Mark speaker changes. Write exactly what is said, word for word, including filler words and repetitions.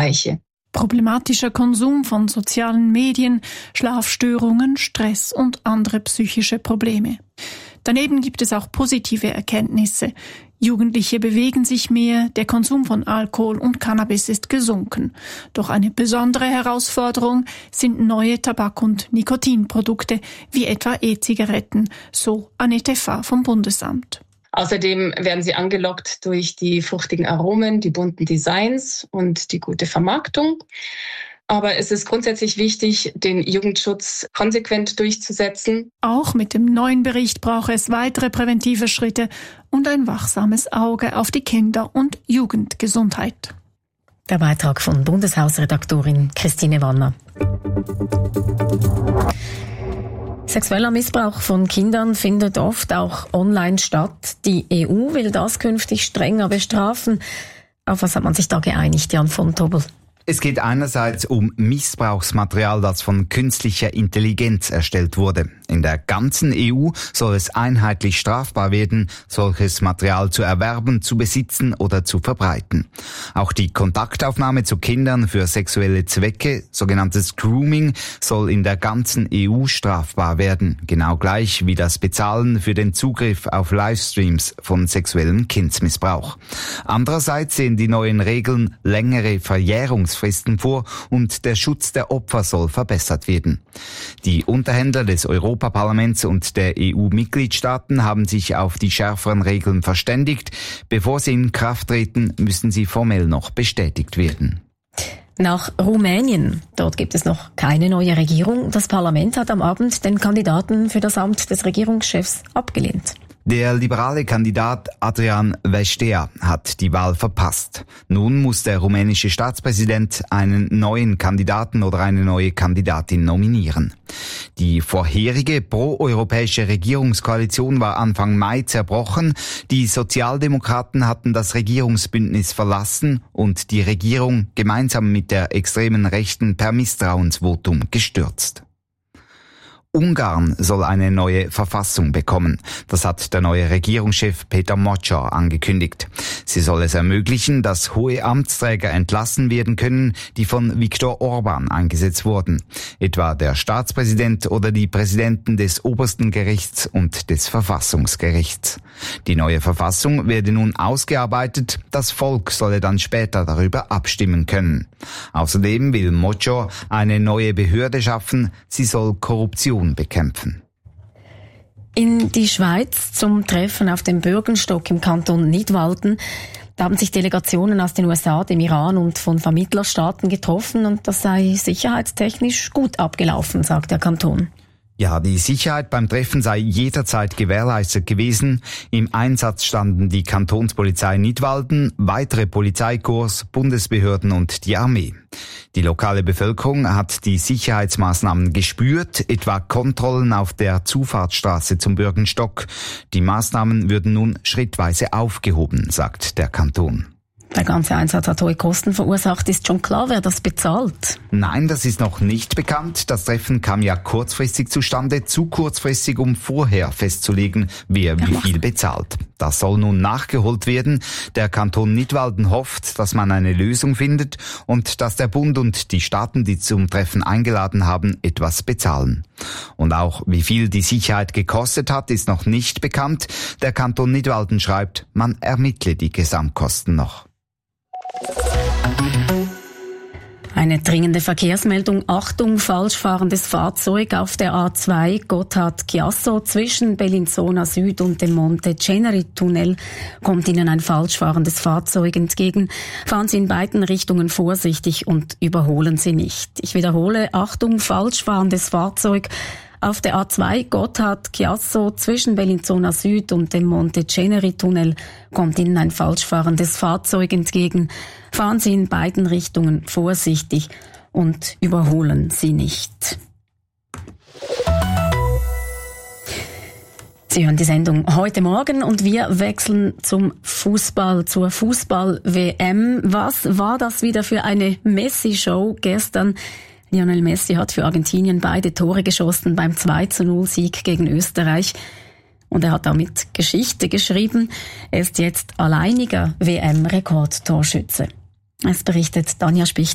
Speaker 1: Bereiche.
Speaker 2: Problematischer Konsum von sozialen Medien, Schlafstörungen, Stress und andere psychische Probleme. Daneben gibt es auch positive Erkenntnisse. Jugendliche bewegen sich mehr, der Konsum von Alkohol und Cannabis ist gesunken. Doch eine besondere Herausforderung sind neue Tabak- und Nikotinprodukte, wie etwa E-Zigaretten, so Annette Fahr vom Bundesamt.
Speaker 1: Außerdem werden sie angelockt durch die fruchtigen Aromen, die bunten Designs und die gute Vermarktung. Aber es ist grundsätzlich wichtig, den Jugendschutz konsequent durchzusetzen.
Speaker 2: Auch mit dem neuen Bericht brauche es weitere präventive Schritte und ein wachsames Auge auf die Kinder- und Jugendgesundheit.
Speaker 3: Der Beitrag von Bundeshausredaktorin Christine Wanner. Sexueller Missbrauch von Kindern findet oft auch online statt. Die E U will das künftig strenger bestrafen. Auf was hat man sich da geeinigt, Jan von Tobel?
Speaker 4: Es geht einerseits um Missbrauchsmaterial, das von künstlicher Intelligenz erstellt wurde. In der ganzen E U soll es einheitlich strafbar werden, solches Material zu erwerben, zu besitzen oder zu verbreiten. Auch die Kontaktaufnahme zu Kindern für sexuelle Zwecke, sogenanntes Grooming, soll in der ganzen E U strafbar werden. Genau gleich wie das Bezahlen für den Zugriff auf Livestreams von sexuellem Kindsmissbrauch. Andererseits sehen die neuen Regeln längere Verjährungsfristen vor und der Schutz der Opfer soll verbessert werden. Die Unterhändler des Europaparlaments und der E U-Mitgliedstaaten haben sich auf die schärferen Regeln verständigt. Bevor sie in Kraft treten, müssen sie formell noch bestätigt werden.
Speaker 3: Nach Rumänien. Dort gibt es noch keine neue Regierung. Das Parlament hat am Abend den Kandidaten für das Amt des Regierungschefs abgelehnt.
Speaker 4: Der liberale Kandidat Adrian Vestea hat die Wahl verpasst. Nun muss der rumänische Staatspräsident einen neuen Kandidaten oder eine neue Kandidatin nominieren. Die vorherige pro-europäische Regierungskoalition war Anfang Mai zerbrochen. Die Sozialdemokraten hatten das Regierungsbündnis verlassen und die Regierung gemeinsam mit der extremen Rechten per Misstrauensvotum gestürzt. Ungarn soll eine neue Verfassung bekommen. Das hat der neue Regierungschef Peter Magyar angekündigt. Sie soll es ermöglichen, dass hohe Amtsträger entlassen werden können, die von Viktor Orban eingesetzt wurden. Etwa der Staatspräsident oder die Präsidenten des obersten Gerichts und des Verfassungsgerichts. Die neue Verfassung werde nun ausgearbeitet. Das Volk solle dann später darüber abstimmen können. Außerdem will Magyar eine neue Behörde schaffen. Sie soll Korruption bekämpfen.
Speaker 3: In die Schweiz zum Treffen auf dem Bürgenstock im Kanton Nidwalden. Da haben sich Delegationen aus den U S A, dem Iran und von Vermittlerstaaten getroffen und das sei sicherheitstechnisch gut abgelaufen, sagt der Kanton.
Speaker 4: Ja, die Sicherheit beim Treffen sei jederzeit gewährleistet gewesen. Im Einsatz standen die Kantonspolizei Nidwalden, weitere Polizeikorps, Bundesbehörden und die Armee. Die lokale Bevölkerung hat die Sicherheitsmaßnahmen gespürt, etwa Kontrollen auf der Zufahrtsstraße zum Bürgenstock. Die Maßnahmen würden nun schrittweise aufgehoben, sagt der Kanton.
Speaker 3: Der ganze Einsatz hat hohe Kosten verursacht. Ist schon klar, wer das bezahlt?
Speaker 4: Nein, das ist noch nicht bekannt. Das Treffen kam ja kurzfristig zustande, zu kurzfristig, um vorher festzulegen, wer wie viel bezahlt. Das soll nun nachgeholt werden. Der Kanton Nidwalden hofft, dass man eine Lösung findet und dass der Bund und die Staaten, die zum Treffen eingeladen haben, etwas bezahlen. Und auch wie viel die Sicherheit gekostet hat, ist noch nicht bekannt. Der Kanton Nidwalden schreibt, man ermittle die Gesamtkosten noch.
Speaker 3: Eine dringende Verkehrsmeldung. Achtung, falsch fahrendes Fahrzeug auf der A zwei Gotthard-Chiasso zwischen Bellinzona Süd und dem Monte Ceneri-Tunnel kommt Ihnen ein falsch fahrendes Fahrzeug entgegen. Fahren Sie in beiden Richtungen vorsichtig und überholen Sie nicht. Ich wiederhole, Achtung, falsch fahrendes Fahrzeug auf der A zwei Gotthard-Chiasso zwischen Bellinzona Süd und dem Monte Ceneri-Tunnel kommt Ihnen ein falsch fahrendes Fahrzeug entgegen. Fahren Sie in beiden Richtungen vorsichtig und überholen Sie nicht. Sie hören die Sendung heute Morgen und wir wechseln zum Fußball, zur Fußball-W M. Was war das wieder für eine Messi-Show gestern? Lionel Messi hat für Argentinien beide Tore geschossen beim zwei zu null Sieg gegen Österreich. Und er hat damit Geschichte geschrieben. Er ist jetzt alleiniger W M-Rekordtorschütze. Es berichtet Tanja Spicht.